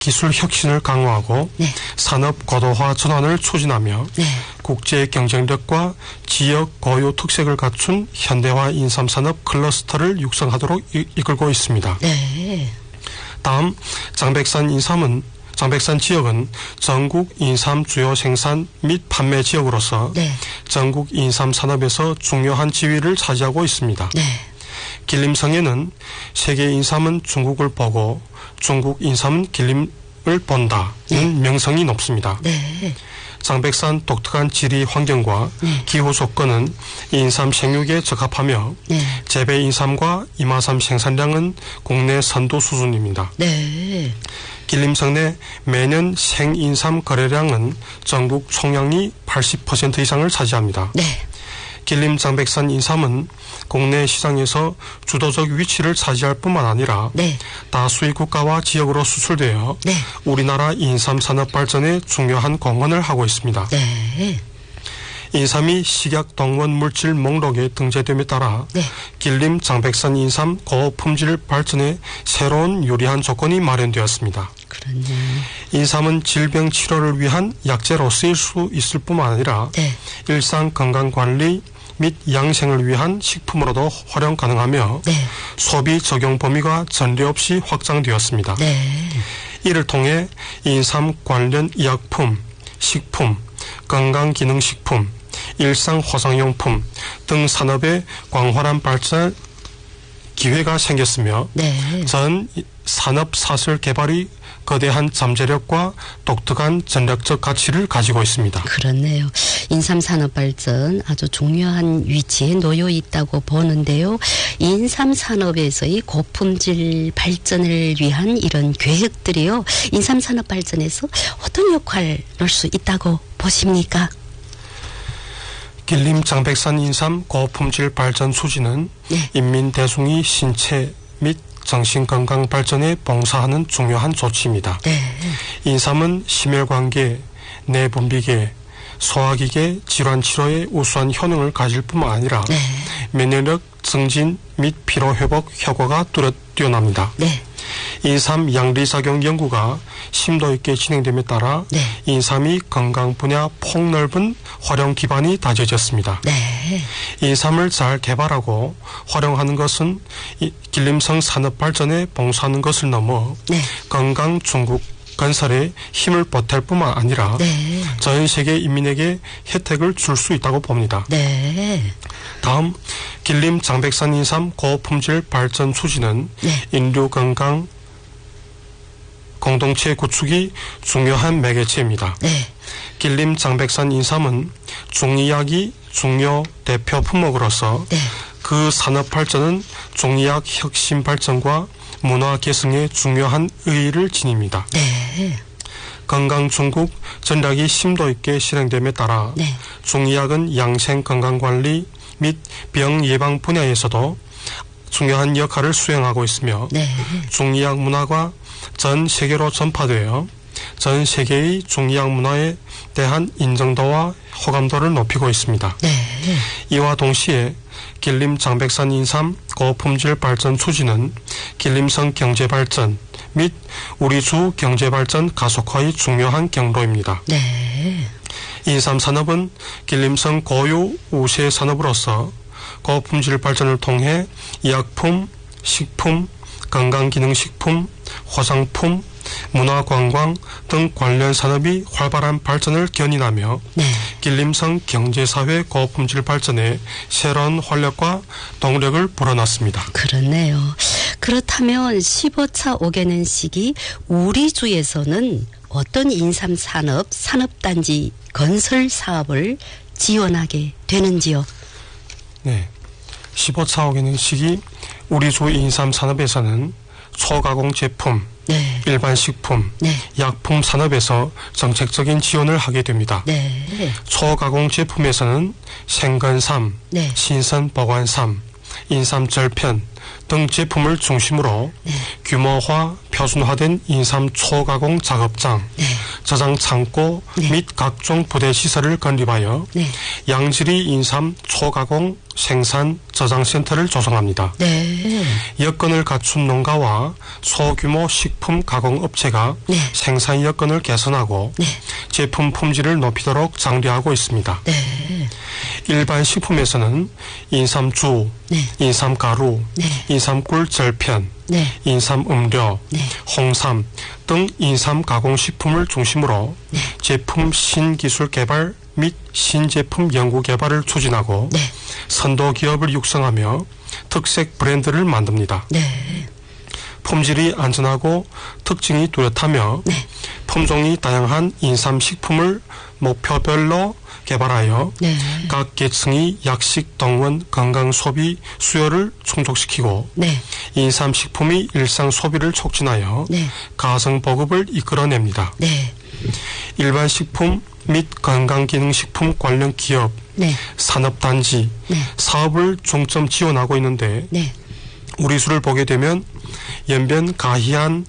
기술 혁신을 강화하고 네. 산업 고도화 전환을 추진하며 네. 국제 경쟁력과 지역 고유 특색을 갖춘 현대화 인삼산업 클러스터를 육성하도록 이끌고 있습니다. 네. 다음 장백산 지역은 전국 인삼 주요 생산 및 판매 지역으로서 네. 전국 인삼 산업에서 중요한 지위를 차지하고 있습니다. 네. 길림성에는 세계 인삼은 중국을 보고 중국 인삼은 길림을 본다는 네. 명성이 높습니다. 네. 장백산 독특한 지리 환경과 네. 기후 조건은 인삼 생육에 적합하며 네. 재배 인삼과 이마삼 생산량은 국내 선도 수준입니다. 네. 길림성 내 매년 생인삼 거래량은 전국 총량이 80% 이상을 차지합니다. 네. 길림 장백산 인삼은 국내 시장에서 주도적 위치를 차지할 뿐만 아니라 네. 다수의 국가와 지역으로 수출되어 네. 우리나라 인삼 산업 발전에 중요한 공헌을 하고 있습니다. 네. 인삼이 식약 동원 물질 목록에 등재됨에 따라 네. 길림 장백산 인삼 고품질 발전에 새로운 유리한 조건이 마련되었습니다. 그렇네요. 인삼은 질병 치료를 위한 약재로 쓰일 수 있을 뿐만 아니라 네. 일상 건강 관리 및 양생을 위한 식품으로도 활용 가능하며 네. 소비 적용 범위가 전례 없이 확장되었습니다. 네. 이를 통해 인삼 관련 의약품, 식품, 건강기능식품, 일상 화장용품 등 산업의 광활한 발전 기회가 생겼으며 네. 전 산업 사슬 개발이 거대한 잠재력과 독특한 전략적 가치를 가지고 있습니다. 그렇네요. 인삼산업 발전 아주 중요한 위치에 놓여 있다고 보는데요. 인삼산업에서의 고품질 발전을 위한 이런 계획들이요. 인삼산업 발전에서 어떤 역할을 넣을 수 있다고 보십니까? 길림 장백산 인삼 고품질 발전 추진은 네. 인민 대중의 신체 및 정신건강 발전에 봉사하는 중요한 조치입니다. 네. 인삼은 심혈관계, 내분비계, 소화기계 질환 치료에 우수한 효능을 가질 뿐만 아니라 네. 면역력 증진 및 피로회복 효과가 뛰어납니다. 네. 인삼 양리작용 연구가 심도 있게 진행됨에 따라 네. 인삼이 건강 분야 폭넓은 활용 기반이 다져졌습니다. 네. 인삼을 잘 개발하고 활용하는 것은 길림성 산업 발전에 봉사하는 것을 넘어 네. 건강 중국 건설에 힘을 보탤 뿐만 아니라 네. 전 세계 인민에게 혜택을 줄 수 있다고 봅니다. 네. 다음 길림 장백산 인삼 고품질 발전 추진은 네. 인류 건강 공동체 구축이 중요한 매개체입니다. 네. 길림 장백산 인삼은 중의약이 중요 대표 품목으로서 네. 그 산업 발전은 중의약 혁신 발전과 문화 계승에 중요한 의의를 지닙니다. 네. 건강 중국 전략이 심도 있게 실행됨에 따라 네. 중의약은 양생 건강관리 및 병 예방 분야에서도 중요한 역할을 수행하고 있으며 네. 중의약 문화가 전 세계로 전파되어 전 세계의 중의약 문화에 대한 인정도와 호감도를 높이고 있습니다. 네. 이와 동시에 길림 장백산 인삼 고품질 발전 추진은 길림성 경제발전 및 우리 주 경제발전 가속화의 중요한 경로입니다. 네. 인삼 산업은 길림성 고유 우세 산업으로서 고품질 발전을 통해 의약품, 식품, 건강기능식품, 화장품, 문화관광 등 관련 산업이 활발한 발전을 견인하며 네. 길림성 경제사회 고품질 발전에 새로운 활력과 동력을 불어넣습니다. 그렇네요. 그렇다면 15차 5개년 시기 우리 주에서는 어떤 인삼산업 산업단지 건설 사업을 지원하게 되는지요? 네, 15차 5개년 시기 우리 주 인삼 산업에서는 초가공 제품, 네. 일반 식품, 네. 약품 산업에서 정책적인 지원을 하게 됩니다. 네. 초가공 제품에서는 생건삼, 네. 신선보관삼, 인삼절편 등 제품을 중심으로 네. 규모화, 표준화된 인삼 초가공 작업장, 네. 저장 창고 네. 및 각종 부대 시설을 건립하여 네. 양질의 인삼 초가공 생산 저장센터를 조성합니다. 네. 여건을 갖춘 농가와 소규모 식품 가공업체가 네. 생산 여건을 개선하고 네. 제품 품질을 높이도록 장려하고 있습니다. 네. 일반 식품에서는 인삼주, 네. 인삼가루, 네. 인삼꿀 절편, 네. 인삼음료, 네. 홍삼 등 인삼 가공식품을 중심으로 네. 제품 신기술 개발 및 신제품 연구 개발을 추진하고 네. 선도 기업을 육성하며 특색 브랜드를 만듭니다. 네. 품질이 안전하고 특징이 뚜렷하며 네. 품종이 다양한 인삼 식품을 목표별로 개발하여 네. 각 계층의 약식 동원 건강 소비 수요를 충족시키고 네. 인삼 식품의 일상 소비를 촉진하여 네. 가성 보급을 이끌어냅니다. 네. 일반 식품 및 건강기능식품 관련 기업, 네. 산업단지, 네. 사업을 중점 지원하고 있는데 네. 우리 수를 보게 되면 연변 가희안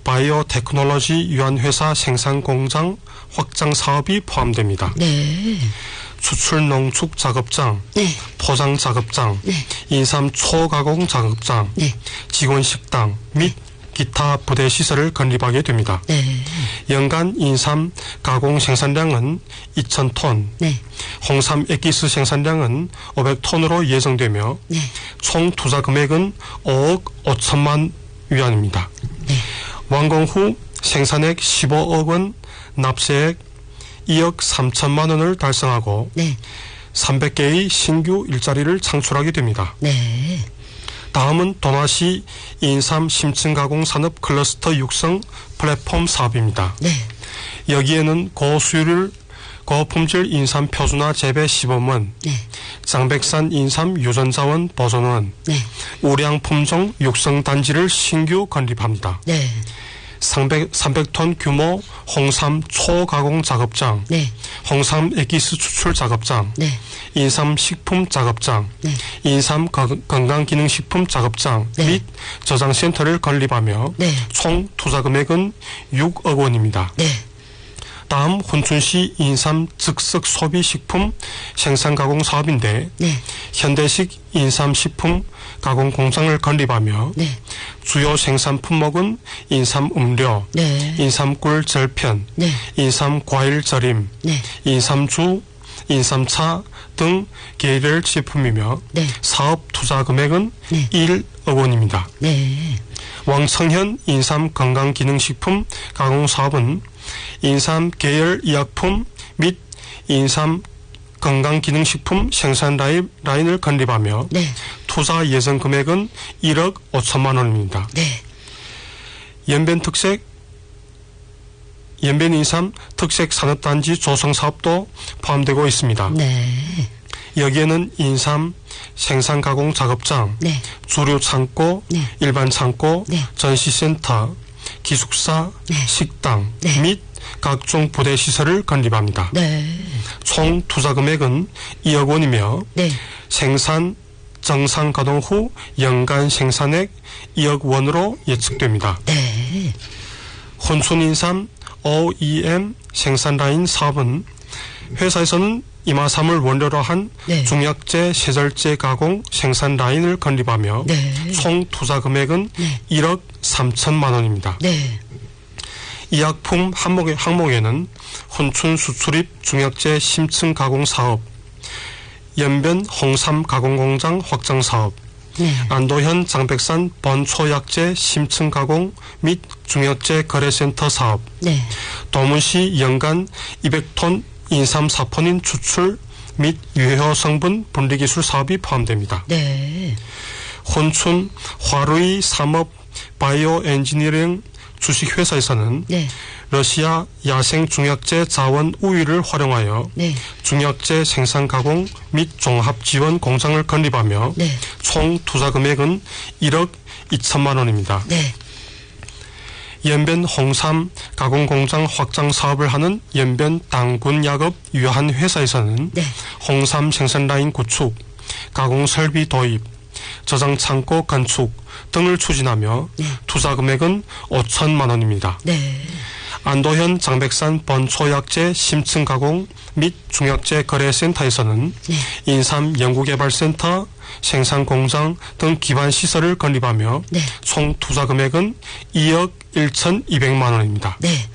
바이오테크놀로지 유한회사 생산공장 확장 사업이 포함됩니다. 네. 추출 농축 작업장, 네. 포장 작업장, 네. 인삼 초가공 작업장, 네. 직원 식당 및 기타 부대 시설을 건립하게 됩니다. 네. 연간 인삼 가공 생산량은 2,000톤, 네. 홍삼 액기스 생산량은 500톤으로 예정되며 네. 총 투자 금액은 5억 5천만 위안입니다. 네. 완공 후 생산액 15억 원, 납세액 2억 3천만 원을 달성하고 네. 300개의 신규 일자리를 창출하게 됩니다. 네. 다음은 도마시 인삼 심층 가공 산업 클러스터 육성 플랫폼 사업입니다. 네. 여기에는 고수율 고품질 인삼 표준화 재배 시범원, 네. 장백산 인삼 유전자원 보존원, 네. 우량 품종 육성 단지를 신규 건립합니다. 네. 300톤 규모 홍삼 초가공 작업장, 네. 홍삼 액기스 추출 작업장, 네. 인삼 식품 작업장, 네. 인삼 건강기능식품 작업장 네. 및 저장센터를 건립하며 네. 총 투자 금액은 6억 원입니다. 네. 다음 훈춘시 인삼 즉석 소비식품 생산가공 사업인데 네. 현대식 인삼식품 가공 공장을 건립하며 네. 주요 생산 품목은 인삼 음료, 네. 인삼꿀 절편, 네. 인삼 과일 절임, 네. 인삼주, 인삼차 등 계열 제품이며 네. 사업 투자 금액은 네. 1억 원입니다. 네. 왕성현 인삼 건강기능식품 가공 사업은 인삼 계열 의약품 및 인삼 건강기능식품 생산 라인을 건립하며 네. 투자 예정 금액은 1억 5천만 원입니다. 네. 연변 인삼 특색 산업단지 조성 사업도 포함되고 있습니다. 네. 여기에는 인삼 생산 가공 작업장, 네. 주류 창고, 네. 일반 창고, 네. 전시센터, 기숙사, 네. 식당 네. 및 각종 부대 시설을 건립합니다. 네. 총 투자 금액은 2억 원이며 네. 생산 정상 가동 후 연간 생산액 2억 원으로 예측됩니다. 네. 혼춘인삼 OEM 생산 라인 사업은 회사에서는 이마삼을 원료로 한 네. 중약제 세절제 가공 생산 라인을 건립하며 네. 총 투자 금액은 네. 1억 3천만 원입니다. 네. 医薬품 항목에는 혼춘 수출입 중약제 심층 가공 사업, 연변 홍삼 가공 공장 확장 사업, 네. 안도현 장백산 번초약제 심층 가공 및 중약제 거래센터 사업, 네. 도문시 연간 200톤 인삼 사포닌 추출 및 유효 성분 분리기술 사업이 포함됩니다. 네. 혼춘 화루이 산업 바이오 엔지니어링 주식회사에서는 네. 러시아 야생 중약제 자원 우위를 활용하여 네. 중약제 생산 가공 및 종합 지원 공장을 건립하며 네. 총 투자 금액은 1억 2천만 원입니다. 네. 연변 홍삼 가공 공장 확장 사업을 하는 연변 당군약업 유한 회사에서는 네. 홍삼 생산 라인 구축, 가공 설비 도입, 저장 창고 건축 등을 추진하며 네. 투자 금액은 5천만 원입니다. 네. 안도현 장백산 번초약재 심층 가공 및 중약재 거래센터에서는 네. 인삼 연구개발센터, 생산공장 등 기반 시설을 건립하며 네. 총 투자 금액은 2억 1,200만 원입니다. 네.